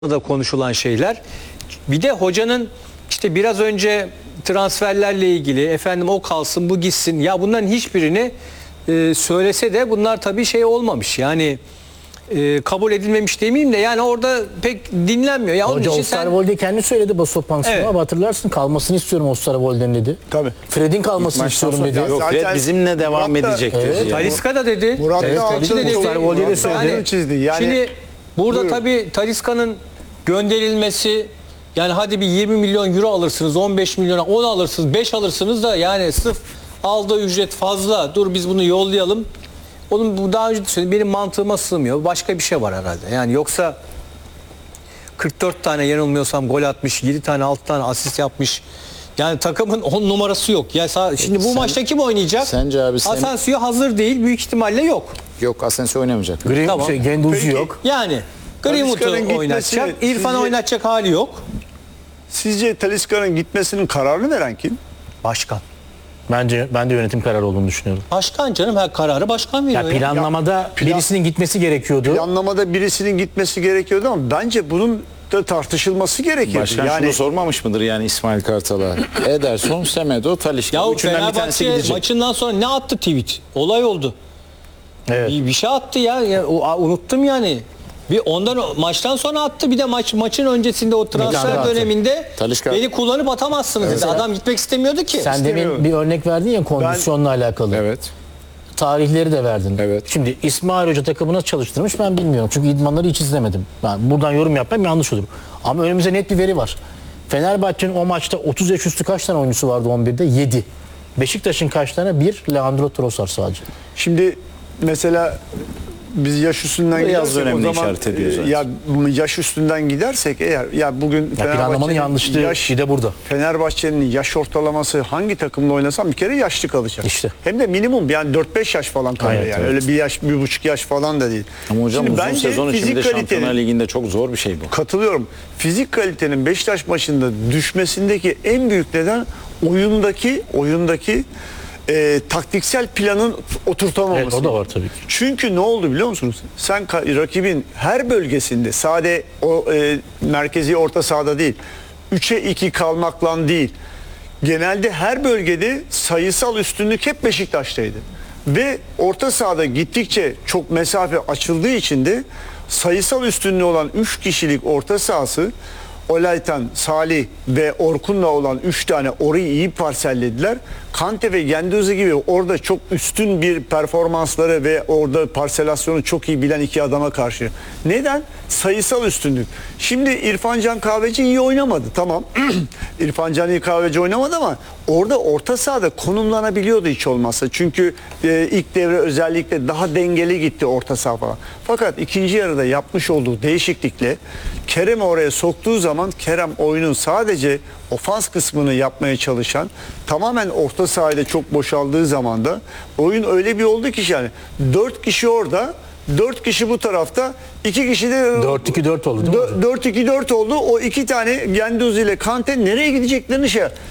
da konuşulan şeyler. Bir de hocanın işte biraz önce transferlerle ilgili efendim o kalsın bu gitsin ya bunların hiçbirini söylese de bunlar tabii şey olmamış yani kabul edilmemiş demeyeyim de yani orada pek dinlenmiyor. Ya Hoca Osterwolde kendi söyledi basın toplantısında Evet. ama hatırlarsın kalmasını istiyorum Osterwolde'nin dedi. Tabii. Fred'in kalmasını istiyorum dedi. Yok, Fred bizimle devam edecek dedi. Evet. Talisca da dedi. Murat Evet, da tabii altını ki de Osterwolde de söyledi. çizdi. Yani Şimdi burada Buyurun. tabii Talisca'nın gönderilmesi yani hadi bir 20 milyon euro alırsınız, 15 milyona 10 alırsınız, 5 alırsınız da yani sırf aldığı ücret fazla. Dur biz bunu yollayalım. Onun bu daha önce de söyledim benim mantığıma sığmıyor. Başka bir şey var herhalde. Yani yoksa 44 tane yanılmıyorsam gol atmış, 7 tane 6 tane asist yapmış. Yani takımın 10 numarası yok. Ya şimdi bu maçta kim oynayacak? Sence abi sen... Asensio hazır değil. Büyük ihtimalle yok. Yok, Asensio oynamayacak. Tamam. Genduzi Peki. yok. Yani Talisca'nın Greenwood'u gitmesi oynatacak. İrfan'ı sizce- oynatacak hali yok. sizce Talisca'nın gitmesinin kararını veren kim? Başkan. Ben de yönetim kararı olduğunu düşünüyorum. Başkan canım her kararı başkan veriyor. Ya planlamada birisinin gitmesi gerekiyordu. Planlamada birisinin gitmesi gerekiyordu ama bence bunun da tartışılması gerekirdi. Başkan yani şunu sormamış mıdır yani İsmail Kartal'a? Ederson, Semedo, Talisca. Ya Bu üçünden bir tanesi Fenerbahçe gidecek. maçından sonra ne attı tweet? Olay oldu. Evet. Bir şey attı ya. Unuttum yani. Bir maçtan sonra attı bir de maçın öncesinde o tane transfer attı. döneminde Talisca. beni kullanıp atamazsınız dedi. Adam gitmek istemiyordu ki. Sen demin bir örnek verdin ya kondisyonla alakalı. Evet. Tarihleri de verdin. Evet. Şimdi İsmail Hoca takımı nasıl çalıştırmış ben bilmiyorum. Çünkü idmanları hiç izlemedim. Ben buradan yorum yapmam yanlış olur. Ama önümüzde net bir veri var. Fenerbahçe'nin o maçta 30 yaş üstü kaç tane oyuncusu vardı 11'de? 7. Beşiktaş'ın kaç tane? 1. Leandro Trossard sadece. şimdi mesela biz yaş üstünden Bu yaz gidersek o dönemini zaman işaret ediyor zaten. ya yaş üstünden gidersek eğer ya bugün Planlamanın yanlışlığı bir de burada. Fenerbahçe'nin yaş ortalaması hangi takımla oynasam bir kere yaşlı kalacak. İşte. Hem de minimum yani 4-5 yaş falan kalıyor Evet, yani. evet. Öyle bir yaş, 1,5 yaş falan da değil. Ama hocam Şimdi uzun bence sezon için bir fizik de kalitenin- Şampiyonlar Ligi'nde çok zor bir şey bu. Katılıyorum. Fizik kalitenin Beşiktaş maçında düşmesindeki en büyük neden oyundaki taktiksel planın oturtamaması. Evet, o da var tabii ki. Çünkü ne oldu biliyor musunuz? Sen rakibin her bölgesinde sade o merkezi orta sahada değil 3'e 2 kalmakla değil genelde her bölgede sayısal üstünlük hep Beşiktaş'taydı. Ve orta sahada gittikçe çok mesafe açıldığı için de sayısal üstünlüğü olan 3 kişilik orta sahası Olaytan, Salih ve Orkun'la olan 3 tane orayı iyi parsellediler. Kante ve Genduzi gibi orada çok üstün bir performansları ve orada parselasyonu çok iyi bilen iki adama karşı. Neden? Sayısal üstünlük. Şimdi İrfan Can Kahveci iyi oynamadı. Tamam. İrfan Can iyi Kahveci oynamadı ama orada orta sahada konumlanabiliyordu hiç olmazsa. Çünkü ilk devre özellikle daha dengeli gitti orta saha falan. Fakat ikinci yarıda yapmış olduğu değişiklikle Kerem'i oraya soktuğu zaman Kerem oyunun sadece ofans kısmını yapmaya çalışan tamamen orta sahayla çok boşaldığı zaman da oyun öyle bir oldu ki yani 4 kişi orada 4 kişi bu tarafta 2 kişi de 4-2-4 oldu değil mi hocam? 4-2-4 oldu. O iki tane Genduzi ile Kante nereye gideceklerini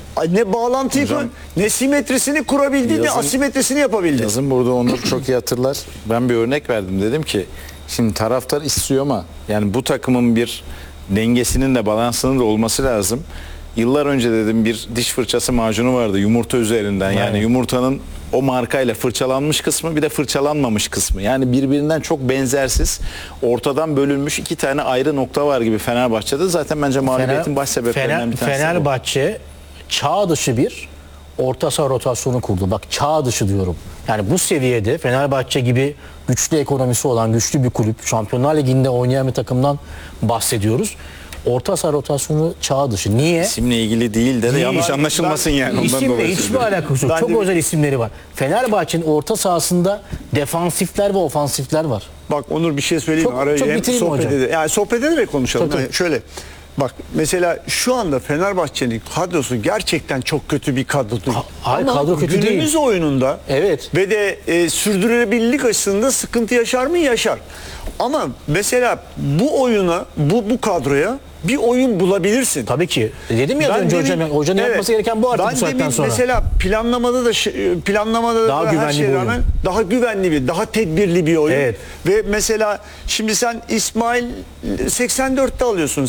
ne bağlantıyı Hocam, ne simetrisini kurabildi ne asimetrisini yapabildi. Yazın burada Onur çok iyi hatırlar. Ben bir örnek verdim. Dedim ki şimdi taraftar istiyor ama yani bu takımın bir dengesinin de balansının da olması lazım. Yıllar önce dedim bir diş fırçası macunu vardı yumurta üzerinden. Yani yumurtanın o markayla fırçalanmış kısmı bir de fırçalanmamış kısmı. Yani birbirinden çok benzersiz ortadan bölünmüş iki tane ayrı nokta var gibi Fenerbahçe'de. Zaten bence mağlubiyetin baş sebeplerinden bir tanesi. Fenerbahçe çağ dışı bir orta saha rotasyonu kurdu. Bak çağ dışı diyorum. Yani bu seviyede Fenerbahçe gibi güçlü ekonomisi olan güçlü bir kulüp, Şampiyonlar Ligi'nde oynayan bir takımdan bahsediyoruz. Orta saha rotasyonu çağ dışı. Niye? İsimle ilgili değil de yanlış anlaşılmasın yani. Ondan İsimle dolayı hiçbir söylüyorum. alakası yok. Ben Çok de- özel isimleri var. Fenerbahçe'nin orta sahasında defansifler ve ofansifler var. Bak Onur bir şey söyleyeyim mi? Çok Araya hem bitireyim mi sohbet hocam? Yani sohbet ederek konuşalım. Tabii, Yani şöyle Bak mesela şu anda Fenerbahçe'nin kadrosu gerçekten çok kötü bir kadro değil. hayır, Ama kadro kötü günümüz değil. oyununda Evet. ve de sürdürülebilirlik açısından sıkıntı yaşar mı? Yaşar. Ama mesela bu oyuna, bu kadroya bir oyun bulabilirsin. Tabii ki. Dedim ya az önce hocam, hocanın Evet. yapması gereken bu artık Ben bu saatten demin sonra. mesela planlamada Daha da her güvenli şeye bir rağmen oyun. daha güvenli bir, daha tedbirli bir oyun. Evet. Ve mesela şimdi sen İsmail 84'te alıyorsun.